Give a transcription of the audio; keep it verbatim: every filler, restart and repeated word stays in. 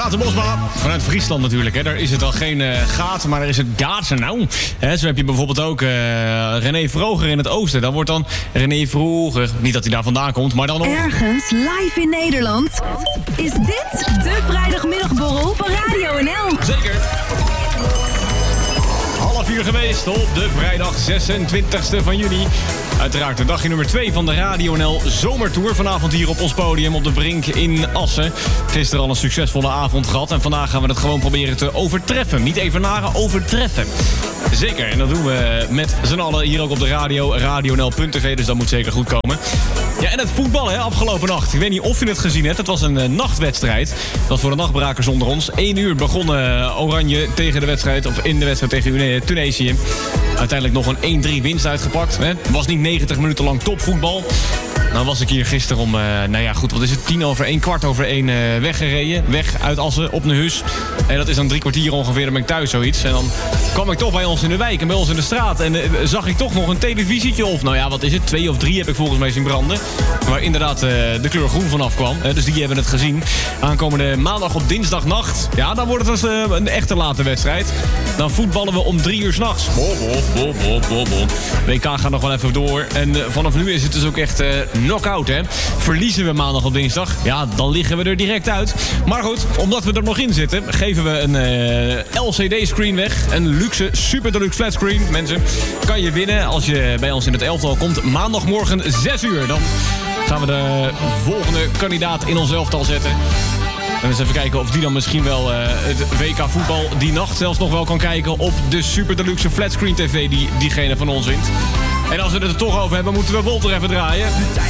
Gaat de Bosma vanuit Friesland natuurlijk. Hè. Daar is het al geen uh, gaat, maar er is het gaatsen. Nou, hè, zo heb je bijvoorbeeld ook uh, René Vroger in het oosten. Dan wordt dan René Vroger. Niet dat hij daar vandaan komt, maar dan nog... Ergens live in Nederland is dit de vrijdagmiddagborrel van Radio N L. Zeker. Half uur geweest op de vrijdag zesentwintigste van juni. Uiteraard de dagje nummer twee van de Radio N L Zomertour. Vanavond hier op ons podium op de Brink in Assen. Gisteren al een succesvolle avond gehad. En vandaag gaan we het gewoon proberen te overtreffen. Niet even naren, overtreffen. Zeker, en dat doen we met z'n allen hier ook op de radio. radio n l punt t v, dus dat moet zeker goed komen. Ja, en het voetbal, hè, afgelopen nacht. Ik weet niet of je het gezien hebt. Het was een uh, nachtwedstrijd. Dat was voor de nachtbrakers onder ons. Eén uur begon uh, Oranje tegen de wedstrijd, of in de wedstrijd tegen Tunesië. Uiteindelijk nog een één drie winst uitgepakt. Hè. Het was niet negentig minuten lang topvoetbal. Nou was ik hier gisteren om, uh, nou ja goed, wat is het, tien over één, kwart over één uh, weggereden. Weg uit Assen, op naar huis. En dat is dan drie kwartier ongeveer, dan ben ik thuis zoiets. En dan kwam ik toch bij ons in de wijk en bij ons in de straat. En uh, zag ik toch nog een televisietje of, nou ja, wat is het, twee of drie heb ik volgens mij zien branden. Waar inderdaad uh, de kleur groen vanaf kwam. Uh, dus die hebben het gezien. Aankomende maandag op dinsdagnacht. Ja, dan wordt het dus, uh, een echte late wedstrijd. Dan voetballen we om drie uur s'nachts. W K gaat nog wel even door. En uh, vanaf nu is het dus ook echt uh, knock-out, hè. Verliezen we maandag op dinsdag, ja, dan liggen we er direct uit. Maar goed, omdat we er nog in zitten, geven we een uh, L C D-screen weg. Een luxe, super deluxe flatscreen. Mensen, kan je winnen als je bij ons in het elftal komt. Maandagmorgen zes uur. Dan gaan we de volgende kandidaat in ons elftal zetten. En eens even kijken of die dan misschien wel uh, het W K voetbal die nacht zelfs nog wel kan kijken op de super deluxe flatscreen tv die diegene van ons wint. En als we het er toch over hebben, moeten we Wolter even draaien.